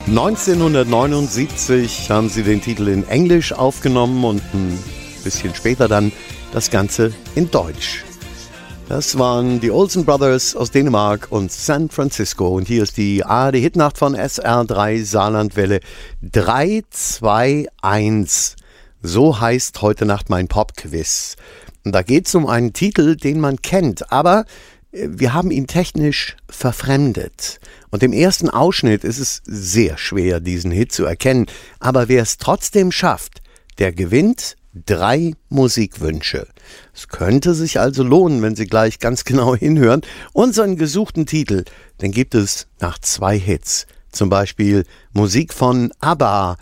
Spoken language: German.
1979 haben sie den Titel in Englisch aufgenommen und ein bisschen später dann das Ganze in Deutsch. Das waren die Olsen Brothers aus Dänemark und San Francisco. Und hier ist die ARD-Hitnacht von SR3 Saarlandwelle 321. So heißt heute Nacht mein Popquiz. Und da geht es um einen Titel, den man kennt, aber wir haben ihn technisch verfremdet. Und im ersten Ausschnitt ist es sehr schwer, diesen Hit zu erkennen. Aber wer es trotzdem schafft, der gewinnt 3 Musikwünsche. Es könnte sich also lohnen, wenn Sie gleich ganz genau hinhören. Unseren gesuchten Titel, den gibt es nach 2 Hits. Zum Beispiel Musik von ABBA